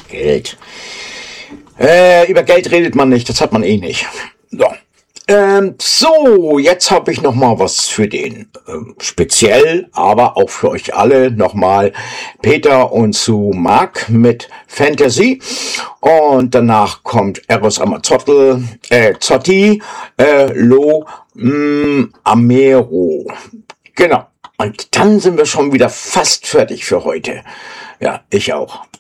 Geld. Über Geld redet man nicht, das hat man eh nicht. So, jetzt habe ich noch mal was für den speziell, aber auch für euch alle nochmal Peter und zu Marc mit Fantasy und danach kommt Eros Amazzotti, Lo Amero. Genau. Und dann sind wir schon wieder fast fertig für heute. Ja, ich auch.